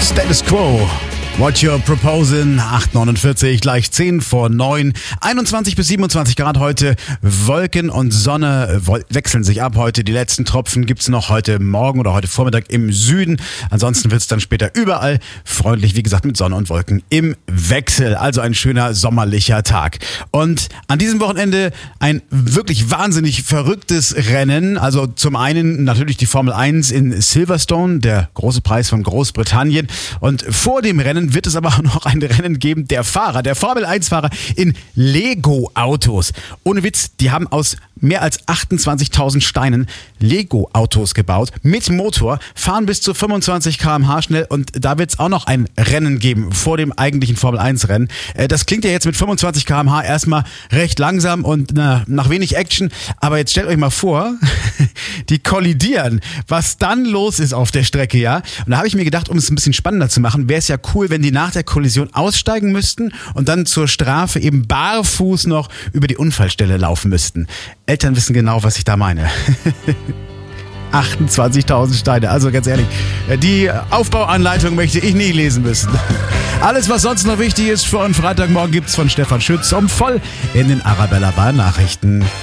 Status Quo. What You're Proposing, 8:49, gleich 10 vor 9, 21 bis 27 Grad heute, Wolken und Sonne wechseln sich ab heute, die letzten Tropfen gibt's noch heute Morgen oder heute Vormittag im Süden, ansonsten wird's dann später überall freundlich, wie gesagt, mit Sonne und Wolken im Wechsel, also ein schöner sommerlicher Tag. Und an diesem Wochenende ein wirklich wahnsinnig verrücktes Rennen, also zum einen natürlich die Formel 1 in Silverstone, der große Preis von Großbritannien, und vor dem Rennen wird es aber auch noch ein Rennen geben der Formel 1 Fahrer in Lego-Autos. Ohne Witz, die haben aus mehr als 28.000 Steinen Lego-Autos gebaut, mit Motor, fahren bis zu 25 km/h schnell, und da wird es auch noch ein Rennen geben vor dem eigentlichen Formel 1 Rennen. Das klingt ja jetzt mit 25 km/h erstmal recht langsam und nach wenig Action, aber jetzt stellt euch mal vor, die kollidieren, was dann los ist auf der Strecke, ja. Und da habe ich mir gedacht, um es ein bisschen spannender zu machen, wäre es ja cool, wenn die nach der Kollision aussteigen müssten und dann zur Strafe eben barfuß noch über die Unfallstelle laufen müssten. Eltern wissen genau, was ich da meine. 28.000 Steine, also ganz ehrlich, die Aufbauanleitung möchte ich nie lesen müssen. Alles, was sonst noch wichtig ist für einen Freitagmorgen, gibt's von Stefan Schütz voll in den Arabella Bar Nachrichten.